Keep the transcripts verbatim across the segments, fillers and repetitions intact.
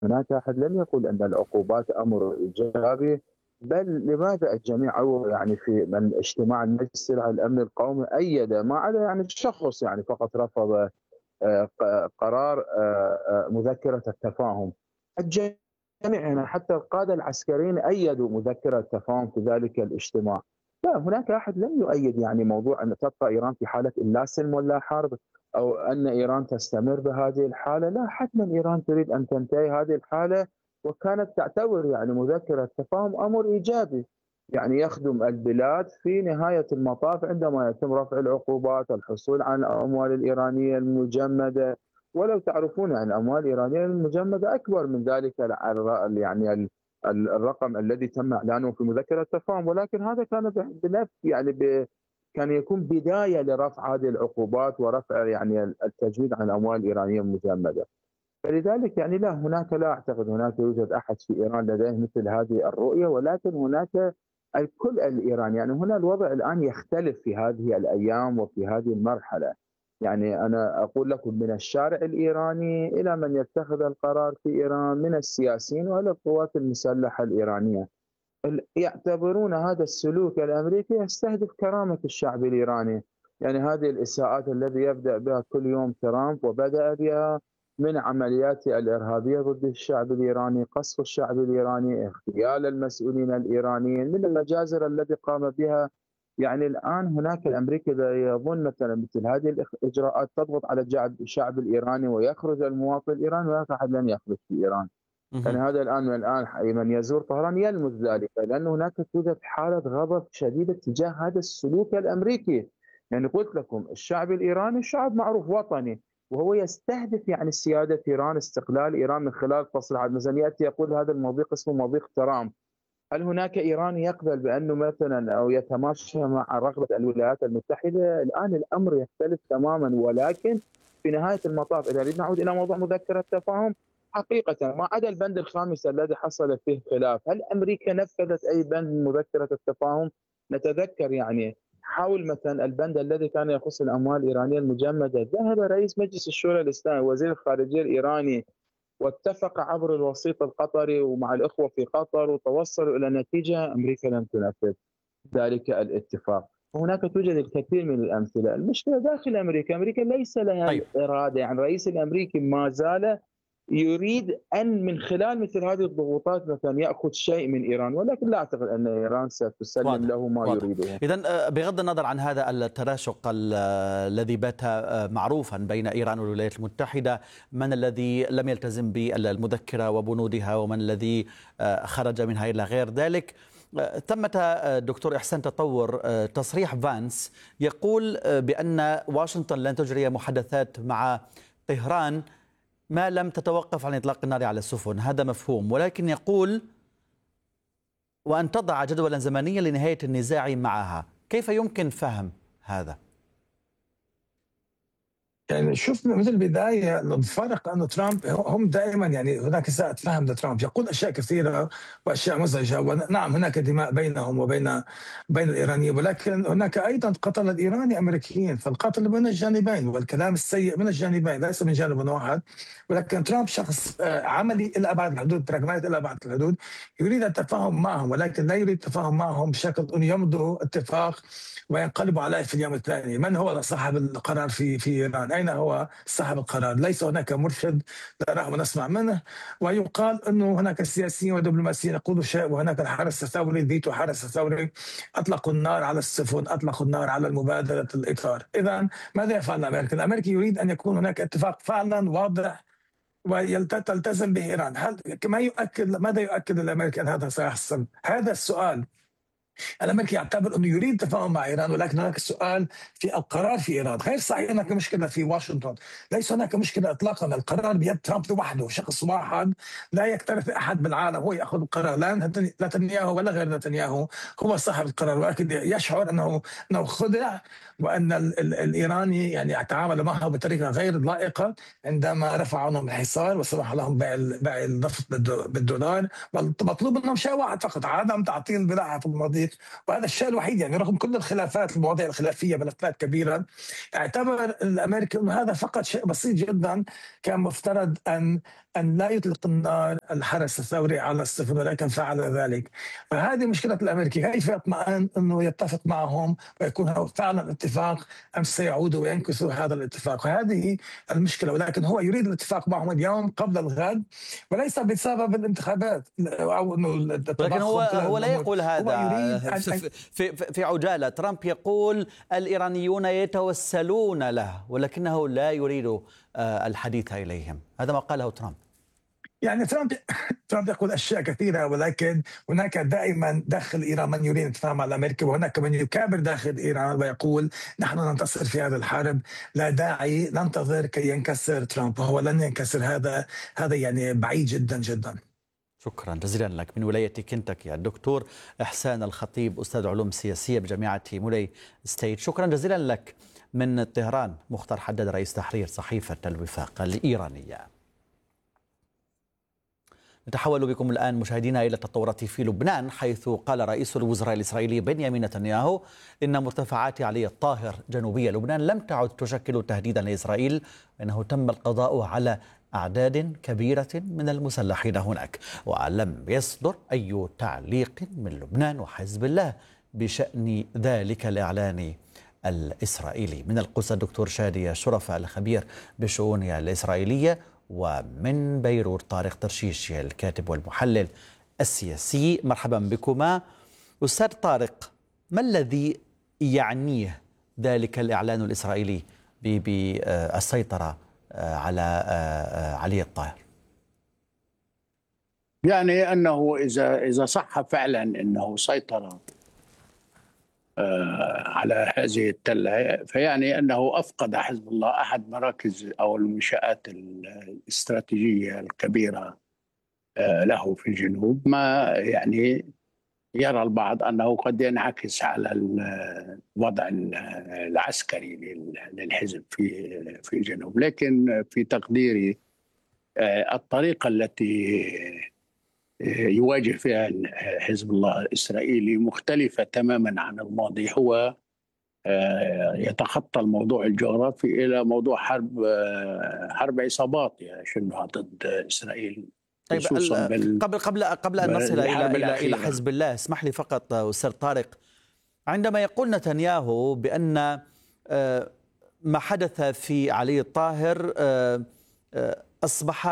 هناك أحد لم يقل أن العقوبات أمر إيجابي، بل لماذا الجميع أو يعني في من اجتماع المجلس العام الأمن القومي أيد، ما عدا يعني الشخص يعني فقط رفض آه، ق- قرار آه، آه، مذكرة التفاهم. الجميع يعني حتى القادة العسكريين أيدوا مذكرة التفاهم في ذلك الاجتماع. لا هناك أحد لم يؤيد يعني موضوع أن تبقى إيران في حالة لا سلم ولا حرب، أو أن إيران تستمر بهذه الحالة. لا، حتما إيران تريد أن تنتهي هذه الحالة، وكانت تعتبر يعني مذكرة التفاهم أمر إيجابي، يعني يخدم البلاد في نهاية المطاف عندما يتم رفع العقوبات، الحصول على الأموال الإيرانية المجمدة. ولو تعرفون أن الأموال الإيرانية المجمدة أكبر من ذلك الع- يعني ال- ال- الرقم الذي تم إعلانه في مذكرة التفاهم، ولكن هذا كان ب- بنفس يعني ب كان يكون بداية لرفع هذه العقوبات ورفع يعني التجويد عن الأموال الإيرانية المجمدة. فلذلك يعني لا، هناك لا أعتقد هناك يوجد أحد في إيران لديه مثل هذه الرؤية، ولكن هناك الكل الإيراني يعني هنا الوضع الآن يختلف في هذه الأيام وفي هذه المرحلة. يعني أنا أقول لكم من الشارع الإيراني إلى من يتخذ القرار في إيران، من السياسيين وإلى القوات المسلحة الإيرانية، ال- يعتبرون هذا السلوك الأمريكي يستهدف كرامة الشعب الإيراني. يعني هذه الإساءات الذي يبدأ بها كل يوم ترامب، وبدأ بها من عمليات الإرهابية ضد الشعب الإيراني، قصف الشعب الإيراني، اغتيال المسؤولين الإيرانيين، من المجازر التي قام بها. يعني الآن هناك الأمريكي يظن مثلا مثل هذه الإجراءات تضغط على الشعب الإيراني ويخرج المواطن الإيراني، وهناك أحد لن يخرج في إيران. يعني مهم. هذا الآن من الآن من يزور طهران يلمس ذلك، لأن هناك توجد حالة غضب شديدة تجاه هذا السلوك الأمريكي. يعني قلت لكم الشعب الإيراني شعب معروف وطني، وهو يستهدف يعني سيادة إيران، استقلال إيران من خلال تصريحات مثلا يأتي يقول هذا المضيق اسمه مضيق ترامب. هل هناك إيراني يقبل بأنه مثلا أو يتماشى مع رغبة الولايات المتحدة؟ الآن الأمر يختلف تماما. ولكن في نهاية المطاف إذا نريد نعود إلى موضوع مذكرة التفاهم، حقيقة ما عدا البند الخامس الذي حصل فيه خلاف، هل أمريكا نفذت أي بند من مذكرة التفاهم؟ نتذكر يعني حول مثلا البند الذي كان يخص الأموال الإيرانية المجمدة، ذهب رئيس مجلس الشورى الإسلامي وزير الخارجية الإيراني واتفق عبر الوسيط القطري ومع الإخوة في قطر، وتوصلوا إلى نتيجة أمريكا لم تنفذ ذلك الاتفاق. وهناك توجد الكثير من الأمثلة. المشكلة داخل أمريكا، أمريكا ليس لها طيب. الإرادة، يعني الرئيس الأمريكي ما زال يريد أن من خلال مثل هذه الضغوطات مثلا يأخذ شيء من إيران، ولكن لا أعتقد أن إيران ستسلم واضح له ما واضح. يريده. إذا بغض النظر عن هذا التراشق ال- الذي بات آه، معروفا بين إيران والولايات المتحدة، من الذي لم يلتزم بالمذكرة وبنودها ومن الذي آه، خرج منها إلى غير ذلك، آه، ثمة آه، دكتور إحسان تطور آه، تصريح فانس يقول آه، بأن واشنطن لن تجري محادثات مع طهران ما لم تتوقف عن إطلاق النار على السفن. هذا مفهوم، ولكن يقول وأن تضع جدولا زمنيا لنهاية النزاع معها. كيف يمكن فهم هذا؟ يعني شوف من البدايه الفرق انه ترامب هم دائما يعني هناك اساءة فهم لترامب، يقول اشياء كثيره واشياء مزعجه، ونعم هناك دماء بينهم وبين بين الايرانيين، ولكن هناك ايضا قتل الايراني امريكيين، فالقتل من الجانبين والكلام السيء من الجانبين ليس من جانب واحد. ولكن ترامب شخص آه، عملي الى ابعد الحدود، براغماتي الى ابعد الحدود، يريد التفاهم معهم ولكن لا يريد التفاهم معهم بشكل انه يمضوا اتفاق وينقلبوا عليه في اليوم الثاني. من هو صاحب القرار في في ايران؟ اين هو صاحب القرار؟ ليس هناك مرشد نراه ونسمع منه. ويقال انه هناك سياسيين ودبلوماسيين يقولوا شيء، وهناك الحرس الثوري فيتو حرس الثوري اطلقوا النار على السفن، اطلقوا النار على مبادره الاطار. اذا ماذا يفعل الامريكي؟ الامريكي يريد ان يكون هناك اتفاق فعلا واضح وتلتزم به ايران. هل ما يؤكد ماذا يؤكد الامريكي ان هذا سيحصل؟ هذا السؤال. الامريكي يعتبر انه يريد تفاهم مع ايران، ولكن هناك سؤال في القرار في ايران. غير صحيح هناك مشكله في واشنطن، ليس هناك مشكله اطلاقا، القرار بيد ترامب لوحده، شخص واحد لا يكترث احد بالعالم هو ياخذ القرار، لا نتنياهو ولا غير نتنياهو هو صاحب القرار، ولكن يشعر انه انه خدع، وان ال ال الايراني يعني تعامل معه بطريقه غير لائقه عندما رفع عنهم الحصار وسمح لهم بيع بيع النفط بالدولار. مطلوب منهم شيء واحد فقط، عدم تعطيل البضاعه في المضيق، وهذا الشيء الوحيد. يعني رغم كل الخلافات المواضيع الخلافيه ملفات كبيره، اعتبر الامريكي انه هذا فقط شيء بسيط جدا كان مفترض ان أن لا يطلق النار الحرس الثوري على السفن، ولكن فعل ذلك. فهذه مشكلة الأمريكي، كيف يطمئن أنه يتفق معهم ويكون فعلا اتفاق أم سيعودوا وينكثوا هذا الاتفاق؟ وهذه المشكلة. ولكن هو يريد الاتفاق معهم اليوم قبل الغد، وليس بسبب الانتخابات أو أنه لكن هو هو لا يقول هذا. هو يريد أن في, في, في عجالة ترامب يقول الإيرانيون يتوسلون له، ولكنه لا يريد الحديث إليهم. هذا ما قاله ترامب. يعني ترامب ترامب يقول اشياء كثيره، ولكن هناك دائما داخل ايران من يريد ان يتفاهم مع الامريكي، وهناك من يكابر داخل ايران ويقول نحن ننتصر في هذه الحرب، لا داعي ننتظر كي ينكسر ترامب، وهو لن ينكسر. هذا هذا يعني بعيد جدا جدا. شكرا جزيلا لك. من ولاية كنتاكي الدكتور إحسان الخطيب، أستاذ علوم سياسية بجامعة مولاي ستيت. شكرا جزيلا لك. من طهران مختار حداد رئيس تحرير صحيفة الوفاق الإيرانية. نتحول بكم الآن مشاهدينا إلى التطورات في لبنان، حيث قال رئيس الوزراء الإسرائيلي بنيامين نتنياهو إن مرتفعات علي الطاهر جنوبية لبنان لم تعد تشكل تهديدا لإسرائيل، وإنه تم القضاء على أعداد كبيرة من المسلحين هناك، ولم يصدر أي تعليق من لبنان وحزب الله بشأن ذلك الإعلان الإسرائيلي. من القدس الدكتور شادي شرفة الخبير بالشؤون الإسرائيلية، ومن بيروت طارق ترشيش الكاتب والمحلل السياسي. مرحبا بكما. أستاذ طارق، ما الذي يعنيه ذلك الإعلان الإسرائيلي بالسيطرة على علي الطاهر؟ يعني أنه إذا إذا صح فعلا أنه سيطر على هذه التلة، فيعني أنه أفقد حزب الله أحد مراكز أو المنشآت الاستراتيجية الكبيرة له في الجنوب، ما يعني يرى البعض أنه قد ينعكس على الوضع العسكري للحزب في في الجنوب. لكن في تقديري الطريقة التي يواجه فيها حزب الله الإسرائيلي مختلفة تماما عن الماضي. هو يتخطى الموضوع الجغرافي إلى موضوع حرب حرب عصابات يشنها ضد إسرائيل. طيب قبل قبل قبل أن نصل إلى إلى إلى حزب الله، اسمح لي فقط أستاذ طارق، عندما يقول نتنياهو بأن ما حدث في علي الطاهر أصبح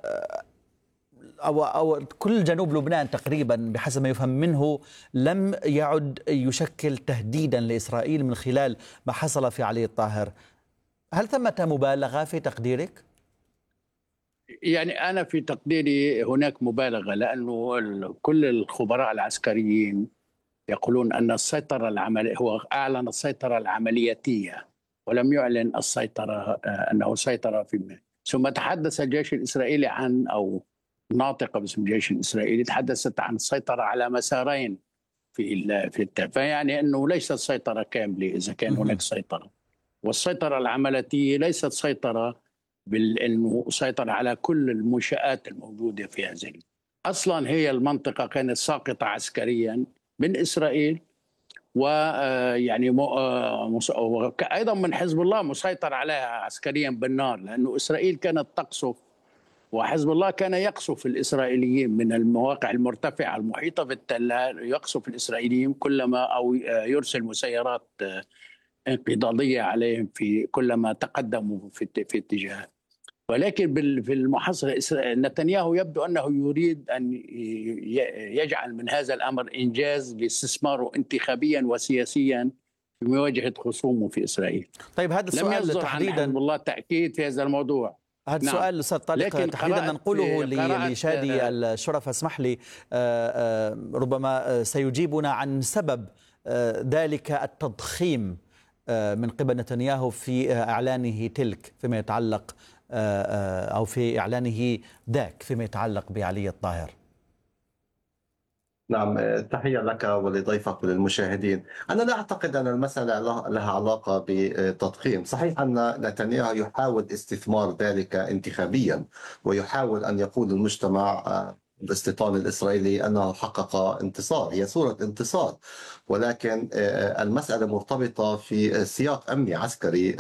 أو, أو كل جنوب لبنان تقريبا بحسب ما يفهم منه لم يعد يشكل تهديدا لإسرائيل من خلال ما حصل في علي الطاهر، هل ثمة مبالغة في تقديرك؟ يعني أنا في تقديري هناك مبالغة، لأنه كل الخبراء العسكريين يقولون أن السيطرة العملية، هو أعلن السيطرة العملياتية ولم يعلن السيطرة أنه سيطر في. ثم تحدث الجيش الإسرائيلي عن أو ناطقة باسم الجيش الإسرائيلي تحدثت عن السيطرة على مسارين في في التل. فيعني أنه ليست سيطرة كاملة إذا كان هناك سيطرة، والسيطرة العملياتية ليست سيطرة بأنه سيطر على كل المنشآت الموجودة في هذه. أصلا هي المنطقة كانت ساقطة عسكريا من إسرائيل، ويعني أيضا من حزب الله مسيطر عليها عسكريا بالنار، لأنه إسرائيل كانت تقصف وحزب الله كان يقصف الإسرائيليين من المواقع المرتفعة المحيطة بالتلة، يقصف الإسرائيليين كلما أو يرسل مسيرات انقضاضية عليهم في كلما تقدموا في في اتجاه. ولكن في المحصلة نتنياهو يبدو أنه يريد أن يجعل من هذا الأمر إنجاز لاستثماره انتخابيا وسياسيا في مواجهة خصومه في إسرائيل. طيب هذا السؤال تحديدا حزب الله تأكيد في هذا الموضوع. هذا السؤال نعم. أستاذ طارق تحديدا ننقله لشادي الشرف، اسمح لي ربما سيجيبنا عن سبب ذلك التضخيم من قبل نتنياهو في إعلانه تلك فيما يتعلق أو في إعلانه ذاك فيما يتعلق بعلي الطاهر. نعم، تحية لك ولضيفك وللمشاهدين. أنا لا أعتقد أن المسألة لها علاقة بتضخيم. صحيح أن نتنياهو يحاول استثمار ذلك انتخابيا، ويحاول أن يقود المجتمع الاستيطان الإسرائيلي أنه حقق انتصار، هي صورة انتصار، ولكن المسألة مرتبطة في سياق أمني عسكري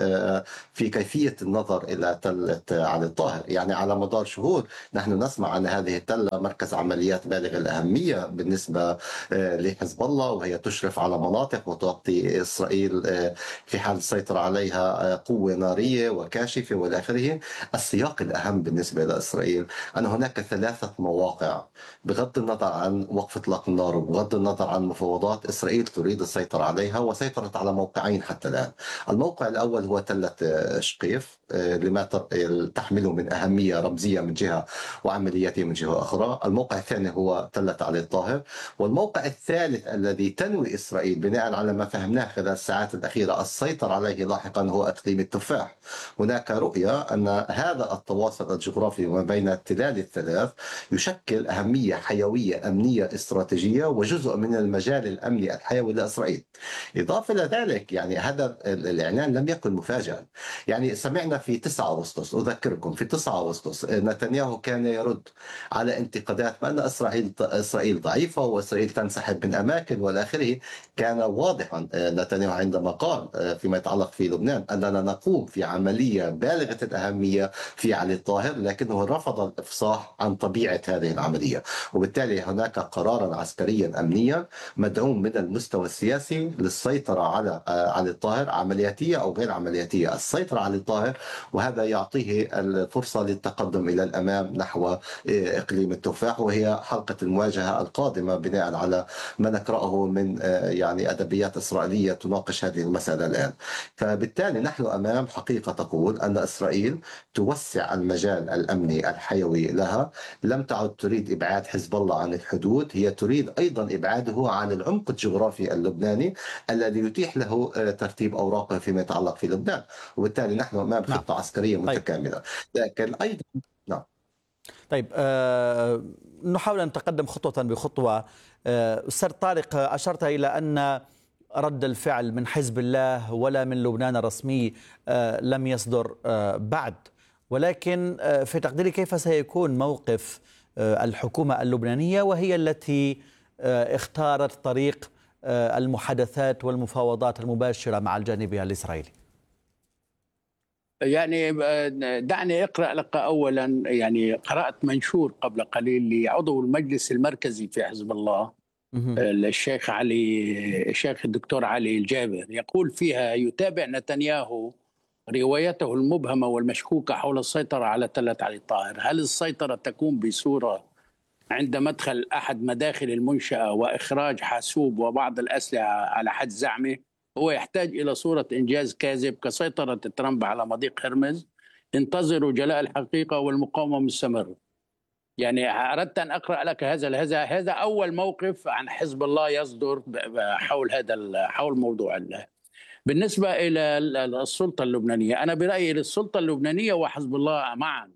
في كيفية النظر إلى تلة علي الطاهر. يعني على مدار شهور نحن نسمع أن هذه التلة مركز عمليات بالغ الأهمية بالنسبة لحزب الله، وهي تشرف على مناطق وتعطي إسرائيل في حال السيطرة عليها قوة نارية وكاشفة والى آخره. السياق الأهم بالنسبة لإسرائيل أن هناك ثلاثة مواقع بغض النظر عن وقف إطلاق النار وبغض النظر عن مفاوضات إسرائيل تريد السيطرة عليها، وسيطرت على موقعين حتى الآن. الموقع الأول هو تلة شقيف لما تحمله من أهمية رمزية من جهة وعملياتية من جهة أخرى. الموقع الثاني هو تلة علي الطاهر. والموقع الثالث الذي تنوي إسرائيل بناء على ما فهمناه خلال الساعات الأخيرة السيطرة عليه لاحقا هو إقليم التفاح. هناك رؤية أن هذا التواصل الجغرافي ما بين التلال الثلاث يشكل أهمية حيوية أمنية استراتيجية وجزء من المجال الأمني الحيوي لإسرائيل. إضافة إلى ذلك يعني هذا الإعلان لم يكن مفاجئا. يعني سمعنا في تسعة أغسطس، أذكركم في تسعة أغسطس نتنياهو كان يرد على انتقادات بأن إسرائيل إسرائيل ضعيفة وإسرائيل تنسحب من أماكن والى آخره. كان واضحا نتنياهو عندما قال فيما يتعلق في لبنان أننا نقوم في عملية بالغة الأهمية في علي الطاهر، لكنه رفض الإفصاح عن طبيعة هذه العملية. وبالتالي هناك قرارا عسكريا أمنيا مدعوم من المستوى السياسي للسيطرة على علي الطاهر، عملياتية أو غير عملياتية، السيطرة على الطاهر، وهذا يعطيه الفرصة للتقدم إلى الأمام نحو إقليم التفاح، وهي حلقة المواجهة القادمة بناء على ما نقرأه من يعني أدبيات إسرائيلية تناقش هذه المسألة الآن. فبالتالي نحن أمام حقيقة تقول أن إسرائيل توسع المجال الأمني الحيوي لها، لم تعد تريد إبعاد حزب الله عن الحدود، هي تريد أيضا إبعاده عن العمق الجغرافي اللبناني الذي يتيح له ترتيب أوراقه فيما يتعلق في لبنان. وبالتالي نحن أمام خطة نعم. عسكرية متكاملة. لكن أيضا نعم. طيب أه نحاول أن نتقدم خطوة بخطوة. أه أستاذ طارق، أشرت إلى أن رد الفعل من حزب الله ولا من لبنان الرسمي أه لم يصدر أه بعد، ولكن أه في تقديري كيف سيكون موقف أه الحكومة اللبنانية وهي التي أه اختارت طريق أه المحادثات والمفاوضات المباشرة مع الجانب الإسرائيلي؟ يعني دعني أقرأ لك أولا، يعني قرأت منشور قبل قليل لعضو المجلس المركزي في حزب الله الشيخ علي الشيخ الدكتور علي الجابر، يقول فيها: يتابع نتنياهو روايته المبهمة والمشكوكة حول السيطرة على تلة علي الطاهر. هل السيطرة تكون بصورة عند مدخل أحد مداخل المنشأة وإخراج حاسوب وبعض الأسلحة على حد زعمه؟ هو يحتاج إلى صورة إنجاز كاذب كسيطرة ترامب على مضيق هرمز. انتظروا جلاء الحقيقة والمقاومة مستمرة. يعني أردت أن أقرأ لك هذا هذا هذا أول موقف عن حزب الله يصدر حول هذا حول موضوع الله. بالنسبة إلى السلطة اللبنانية، أنا برأيي للسلطة اللبنانية وحزب الله معا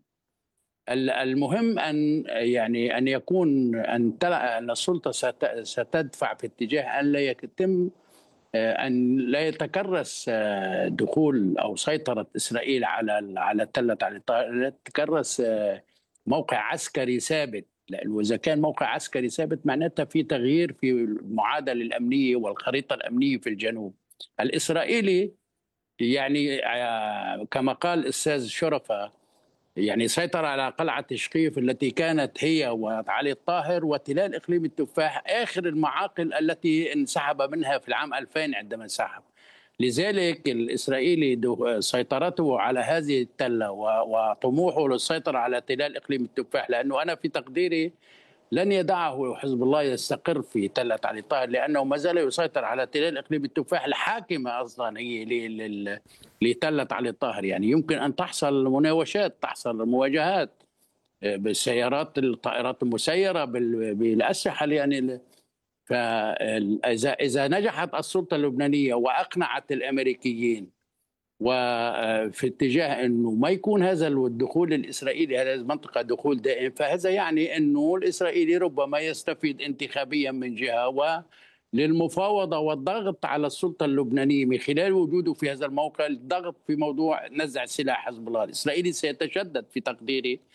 المهم أن يعني أن يكون أن أن السلطة ستدفع في اتجاه أن لا يتم أن لا يتكرس دخول أو سيطرة إسرائيل على على تلة علي الطاهر، لا يتكرس موقع عسكري ثابت، لأنه إذا كان موقع عسكري ثابت معناتها في تغيير في المعادلة الأمنية والخريطة الأمنية في الجنوب الإسرائيلي. يعني كما قال الأستاذ شرفة، يعني سيطر على قلعة شقيف التي كانت هي وعلي الطاهر وتلال إقليم التفاح آخر المعاقل التي انسحب منها في العام ألفين عندما انسحب. لذلك الإسرائيلي سيطرته على هذه التلة وطموحه للسيطرة على تلال إقليم التفاح، لأنه أنا في تقديري لن يدعه حزب الله يستقر في تلة علي الطاهر، لأنه ما زال يسيطر على تلال إقليم التفاح الحاكمة أصلا هي لتلة علي الطاهر. يعني يمكن أن تحصل مناوشات، تحصل مواجهات بالسيارات الطائرات المسيرة بالأسلحة. يعني فإذا إذا نجحت السلطة اللبنانية وأقنعت الأمريكيين وفي اتجاه أنه ما يكون هذا الدخول الإسرائيلي هذه المنطقة دخول دائم، فهذا يعني أنه الإسرائيلي ربما يستفيد انتخابيا من جهة، وللمفاوضة والضغط على السلطة اللبنانية من خلال وجوده في هذا الموقع، الضغط في موضوع نزع سلاح حزب الله الإسرائيلي سيتشدد في تقديري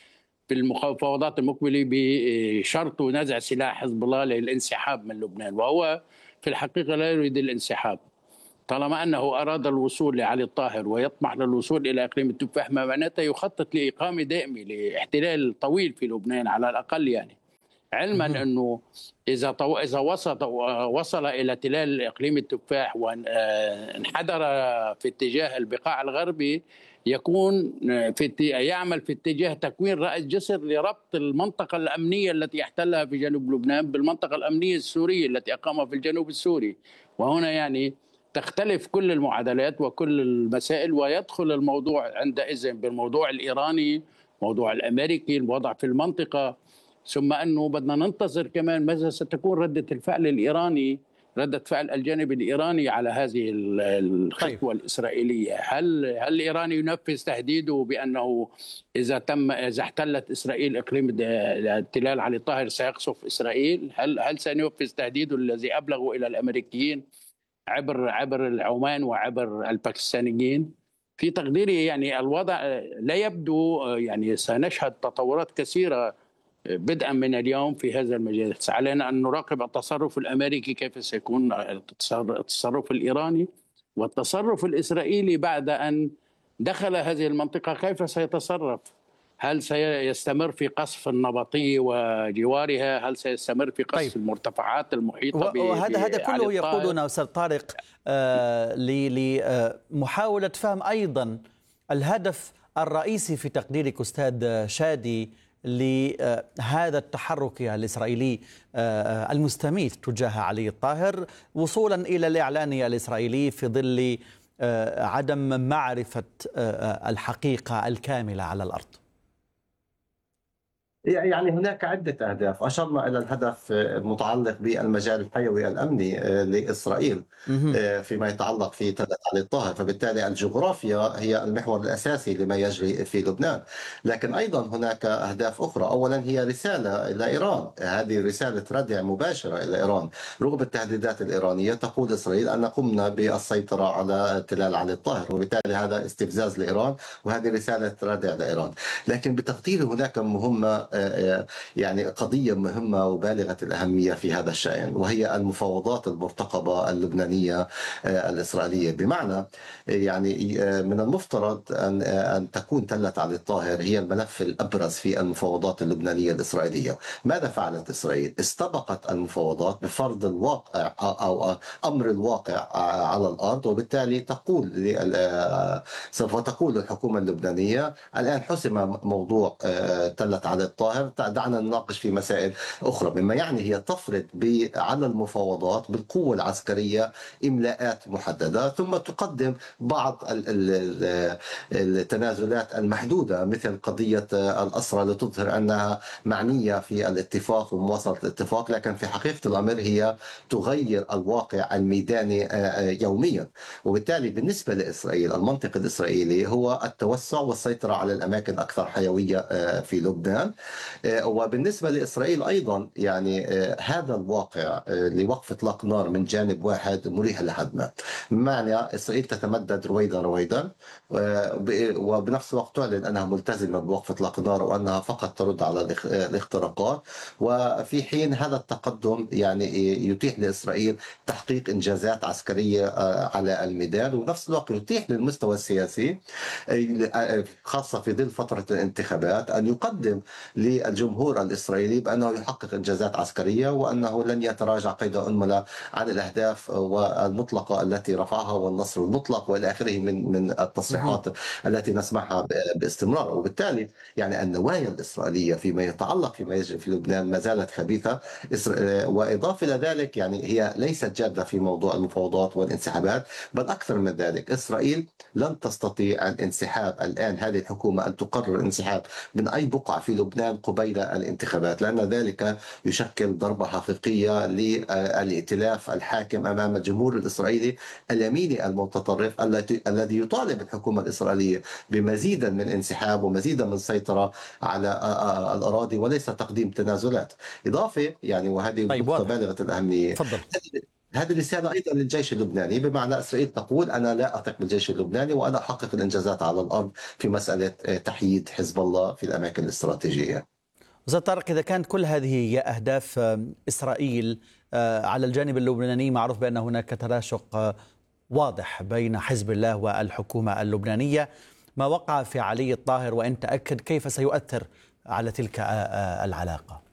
في المفاوضات المقبلة بشرط نزع سلاح حزب الله للانسحاب من لبنان، وهو في الحقيقة لا يريد الانسحاب. طالما أنه أراد الوصول لعلي الطاهر ويطمح للوصول إلى إقليم التفاح، ما معناته يخطط لإقامة دائمة لاحتلال طويل في لبنان على الأقل، يعني علما أنه إذا طو... إذا وصل وصل إلى تلال إقليم التفاح وانحدر في اتجاه البقاع الغربي، يكون في يعمل في اتجاه تكوين رأس جسر لربط المنطقة الأمنية التي احتلها في جنوب لبنان بالمنطقة الأمنية السورية التي أقامها في الجنوب السوري. وهنا يعني تختلف كل المعادلات وكل المسائل، ويدخل الموضوع عندئذ بالموضوع الإيراني، موضوع الأمريكي، الوضع في المنطقة، ثم أنه بدنا ننتظر كمان ماذا ستكون ردة الفعل الإيراني، ردة فعل الجانب الإيراني على هذه الخطوة الإسرائيلية. هل هل الإيراني ينفذ تهديده بأنه إذا تم إذا احتلت إسرائيل إقليم التلال علي الطاهر سيقصف إسرائيل؟ هل هل سينفذ تهديده الذي أبلغه إلى الأمريكيين عبر عبر العمان وعبر الباكستانيين؟ في تقديري يعني الوضع لا يبدو، يعني سنشهد تطورات كثيرة بدءا من اليوم في هذا المجال. علينا أن نراقب التصرف الأمريكي كيف سيكون، التصرف الإيراني، والتصرف الإسرائيلي بعد أن دخل هذه المنطقة كيف سيتصرف. هل سيستمر في قصف النبطية وجوارها؟ هل سيستمر في قصف طيب. المرتفعات المحيطة ب وهذا هذا كله يقولون أستاذ طارق آه لمحاولة فهم أيضا الهدف الرئيسي في تقديرك أستاذ شادي لهذا التحرك الإسرائيلي المستميت تجاه علي الطاهر، وصولا إلى الإعلان الإسرائيلي في ظل عدم معرفة الحقيقة الكاملة على الأرض. يعني هناك عدة أهداف، أشرنا إلى الهدف المتعلق بالمجال الحيوي الأمني لإسرائيل فيما يتعلق في تلة علي الطاهر، فبالتالي الجغرافيا هي المحور الأساسي لما يجري في لبنان. لكن أيضا هناك أهداف أخرى. أولا هي رسالة إلى إيران، هذه رسالة ردع مباشرة إلى إيران رغم التهديدات الإيرانية. تقول إسرائيل أن قمنا بالسيطرة على تلال علي الطاهر، وبالتالي هذا استفزاز لإيران وهذه رسالة ردع لإيران. لكن بتقديري هناك مهمة، يعني قضية مهمة وبالغة الأهمية في هذا الشأن، وهي المفاوضات المرتقبة اللبنانية الإسرائيلية. بمعنى يعني من المفترض أن أن تكون تلة علي الطاهر هي الملف الأبرز في المفاوضات اللبنانية الإسرائيلية. ماذا فعلت إسرائيل؟ استبقت المفاوضات بفرض الواقع أو أمر الواقع على الأرض، وبالتالي تقول سوف تقول للحكومة اللبنانية الآن حسم موضوع تلة علي الطاهر، دعنا نناقش في مسائل أخرى، مما يعني هي تفرض على المفاوضات بالقوة العسكرية إملاءات محددة، ثم تقدم بعض التنازلات المحدودة مثل قضية الأسرى لتظهر أنها معنية في الاتفاق ومواصلة الاتفاق، لكن في حقيقة الأمر هي تغير الواقع الميداني يوميا. وبالتالي بالنسبة لإسرائيل المنطق الإسرائيلي هو التوسع والسيطرة على الأماكن أكثر حيوية في لبنان. وبالنسبة لإسرائيل أيضا يعني هذا الواقع لوقف إطلاق نار من جانب واحد مريح لحد ما، معنى إسرائيل تتمدد رويدا رويدا وبنفس الوقت تعلن أنها ملتزمة بوقف إطلاق النار وأنها فقط ترد على الاختراقات، وفي حين هذا التقدم يعني يتيح لإسرائيل تحقيق إنجازات عسكرية على الميدان، وبنفس الوقت يتيح للمستوى السياسي خاصة في ظل فترة الانتخابات أن يقدم للجمهور الإسرائيلي بأنه يحقق إنجازات عسكرية وأنه لن يتراجع قيد أنملة عن الأهداف والمطلقة التي رفعها والنصر المطلق وإلى آخره من من التصريحات التي نسمعها باستمرار. وبالتالي يعني النوايا الإسرائيلية فيما يتعلق فيما يجري في لبنان ما زالت خبيثة. وإضافة إلى ذلك يعني هي ليست جادة في موضوع المفاوضات والانسحابات، بل أكثر من ذلك إسرائيل لن تستطيع الانسحاب الآن، هذه الحكومة أن تقرر الانسحاب من أي بقعة في لبنان قبيل الانتخابات، لأن ذلك يشكل ضربة حقيقية للائتلاف الحاكم أمام الجمهور الإسرائيلي اليميني المتطرف الذي يطالب الحكومة الإسرائيلية بمزيد من انسحاب ومزيد من سيطرة على الأراضي وليس تقديم تنازلات. إضافة يعني وهذه طيب نقطة بالغة الأهمية، فضل. هذه رسالة أيضا للجيش اللبناني، بمعنى إسرائيل تقول أنا لا أثق بالجيش اللبناني وأنا أحقق الإنجازات على الأرض في مسألة تحييد حزب الله في الأماكن الاستراتيجية. أستاذ طارق، إذا كانت كل هذه هي أهداف إسرائيل، على الجانب اللبناني معروف بأن هناك تراشق واضح بين حزب الله والحكومة اللبنانية. ما وقع في علي الطاهر وإن تأكد كيف سيؤثر على تلك العلاقة؟